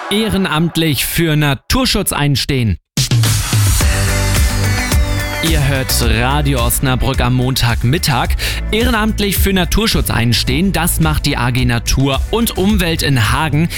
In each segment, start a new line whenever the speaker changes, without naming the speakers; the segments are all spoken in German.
Ehrenamtlich für Naturschutz einstehen. Ihr hört Radio Osnabrück am Montagmittag. Ehrenamtlich für Naturschutz einstehen, das macht die AG Natur und Umwelt in Hagen.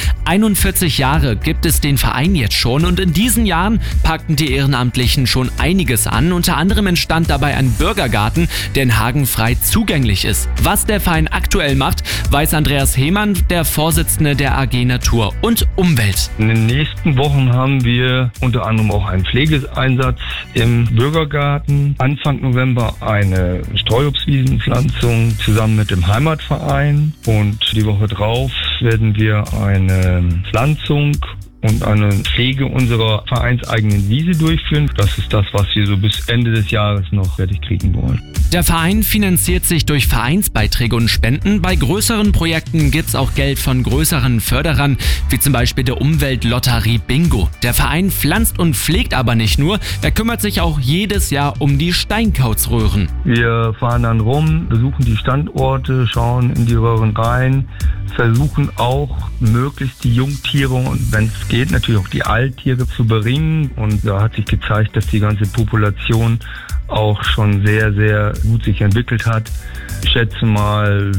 41 Jahre gibt es den Verein jetzt schon und in diesen Jahren packten die Ehrenamtlichen schon einiges an. Unter anderem entstand dabei ein Bürgergarten, der in Hagen frei zugänglich ist. Was der Verein aktuell macht, weiß Andreas Hehmann, der Vorsitzende der AG Natur und Umwelt.
In den nächsten Wochen haben wir unter anderem auch einen Pflegeeinsatz im Bürgergarten. Anfang November eine Streuobstwiesenpflanzung zusammen mit dem Heimatverein und die Woche drauf werden wir eine Pflanzung und eine Pflege unserer vereinseigenen Wiese durchführen. Das ist das, was wir so bis Ende des Jahres noch fertig kriegen wollen.
Der Verein finanziert sich durch Vereinsbeiträge und Spenden. Bei größeren Projekten gibt's auch Geld von größeren Förderern, wie zum Beispiel der Umweltlotterie Bingo. Der Verein pflanzt und pflegt aber nicht nur, er kümmert sich auch jedes Jahr um die Steinkauzröhren.
Wir fahren dann rum, besuchen die Standorte, schauen in die Röhren rein, versuchen auch möglichst die Jungtiere und wenn es geht, natürlich auch die Alttiere zu beringen. Und da hat sich gezeigt, dass die ganze Population auch schon sehr, sehr gut sich entwickelt hat. Ich schätze mal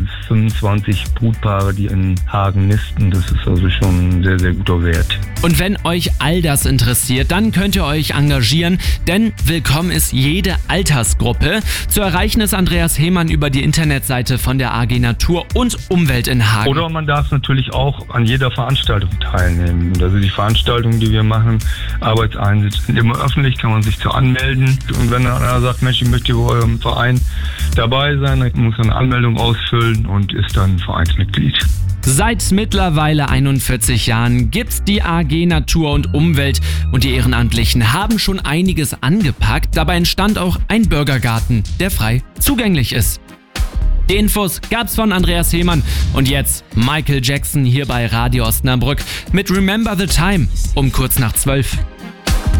25 Brutpaare, die in Hagen nisten. Das ist also schon ein sehr, sehr guter Wert.
Und wenn euch all das interessiert, dann könnt ihr euch engagieren, denn willkommen ist jede Altersgruppe. Zu erreichen ist Andreas Hehmann über die Internetseite von der AG Natur und Umwelt in Hagen.
Oder man darf natürlich auch an jeder Veranstaltung teilnehmen. Also die Veranstaltungen, die wir machen, Arbeitseinsätze sind immer öffentlich, kann man sich zu anmelden. Und wenn einer sagt, Mensch, ich möchte bei eurem Verein dabei sein, dann muss er eine Anmeldung ausfüllen und ist dann Vereinsmitglied.
Seit mittlerweile 41 Jahren gibt's die AG Natur und Umwelt und die Ehrenamtlichen haben schon einiges angepackt. Dabei entstand auch ein Bürgergarten, der frei zugänglich ist. Die Infos gab's von Andreas Hehmann und jetzt Michael Jackson hier bei Radio Osnabrück mit Remember the Time um kurz nach 12.